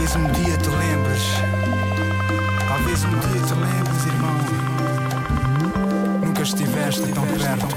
Talvez um dia te lembres. Talvez um dia te lembres, irmão. Nunca estiveste tão perto.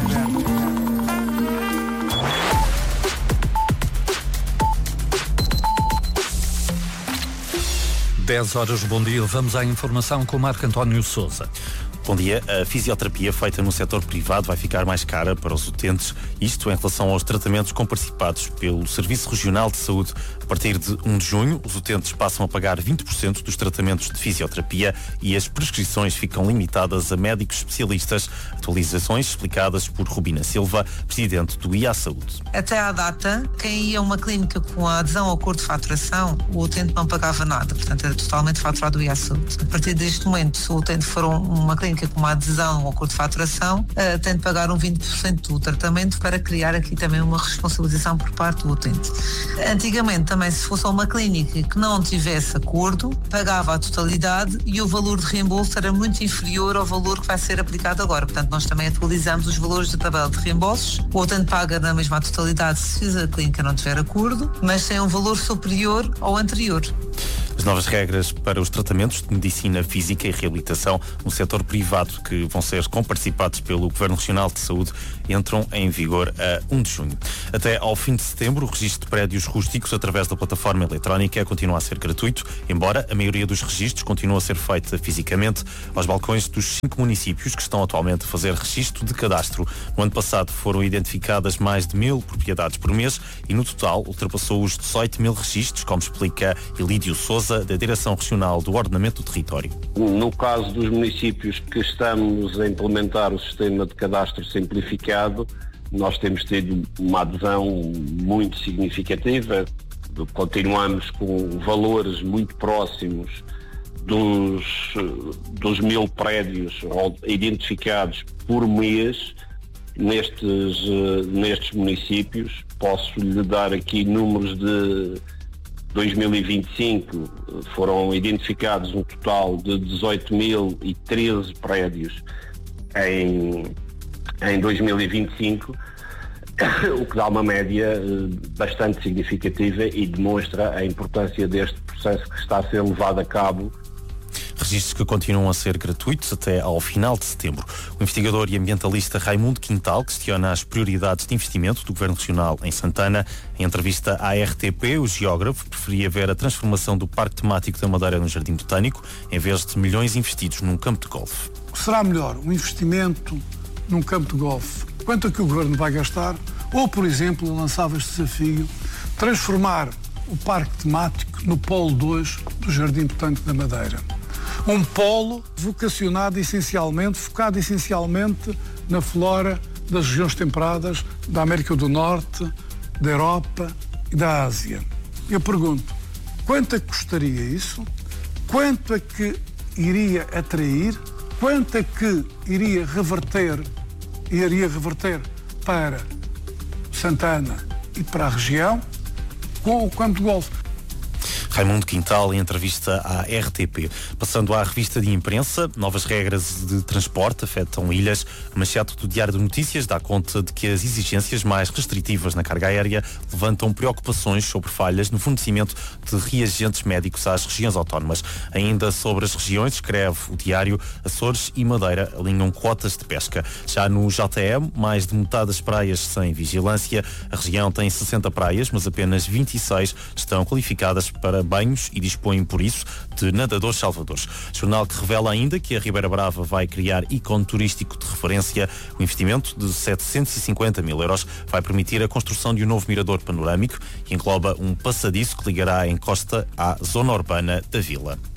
10 horas, bom dia. Vamos à informação com o Marco António Sousa. Bom dia. A fisioterapia feita no setor privado vai ficar mais cara para os utentes, isto em relação aos tratamentos comparticipados pelo Serviço Regional de Saúde. A partir de 1 de junho, os utentes passam a pagar 20% dos tratamentos de fisioterapia e as prescrições ficam limitadas a médicos especialistas. Atualizações explicadas por Rubina Silva, presidente do IA Saúde. Até à data, quem ia a uma clínica com a adesão ao acordo de faturação, o utente não pagava nada, portanto era totalmente faturado do IA Saúde. A partir deste momento, se o utente for uma clínica com uma adesão ao acordo de faturação, tem de pagar 20% do tratamento para criar aqui também uma responsabilização por parte do utente. Antigamente também, se fosse uma clínica que não tivesse acordo, pagava a totalidade e o valor de reembolso era muito inferior ao valor que vai ser aplicado agora. Portanto, nós também atualizamos os valores da tabela de reembolsos. O utente paga na mesma totalidade se a clínica não tiver acordo, mas tem um valor superior ao anterior. As novas regras para os tratamentos de medicina física e reabilitação no setor privado, que vão ser comparticipados pelo Governo Regional de Saúde, entram em vigor a 1 de junho. Até ao fim de setembro, o registro de prédios rústicos através da plataforma eletrónica continua a ser gratuito, embora a maioria dos registros continue a ser feita fisicamente aos balcões dos 5 municípios que estão atualmente a fazer registro de cadastro. No ano passado foram identificadas mais de 1000 propriedades por mês e no total ultrapassou os 18.000 registros, como explica Elídio Sousa, da Direção Regional do Ordenamento do Território. No caso dos municípios que estamos a implementar o sistema de cadastro simplificado, nós temos tido uma adesão muito significativa. Continuamos com valores muito próximos dos 1000 prédios identificados por mês nestes municípios. Posso lhe dar aqui números de 2025, foram identificados um total de 18.013 prédios em 2025, o que dá uma média bastante significativa e demonstra a importância deste processo que está a ser levado a cabo. Registros que continuam a ser gratuitos até ao final de setembro. O investigador e ambientalista Raimundo Quintal questiona as prioridades de investimento do Governo Regional em Santana. Em entrevista à RTP, o geógrafo preferia ver a transformação do Parque Temático da Madeira no Jardim Botânico, em vez de milhões investidos num campo de golfe. Será melhor um investimento num campo de golfe? Quanto é que o Governo vai gastar? Ou, por exemplo, lançava este desafio, transformar o Parque Temático no Polo 2 do Jardim Botânico da Madeira. Um polo focado essencialmente na flora das regiões temperadas da América do Norte, da Europa e da Ásia. Eu pergunto, quanto é que custaria isso? Quanto é que iria atrair? Quanto é que iria reverter para Santana e para a região com o campo de golfe? Raimundo Quintal, em entrevista à RTP. Passando à revista de imprensa, novas regras de transporte afetam ilhas. O manchete do Diário de Notícias dá conta de que as exigências mais restritivas na carga aérea levantam preocupações sobre falhas no fornecimento de reagentes médicos às regiões autónomas. Ainda sobre as regiões, escreve o Diário, Açores e Madeira alinham cotas de pesca. Já no JM, mais de metade das praias sem vigilância. A região tem 60 praias, mas apenas 26 estão qualificadas para banhos e dispõem, por isso, de nadadores salvadores. Jornal que revela ainda que a Ribeira Brava vai criar ícone turístico de referência. O investimento de 750 mil euros vai permitir a construção de um novo mirador panorâmico e engloba um passadiço que ligará a encosta à zona urbana da vila.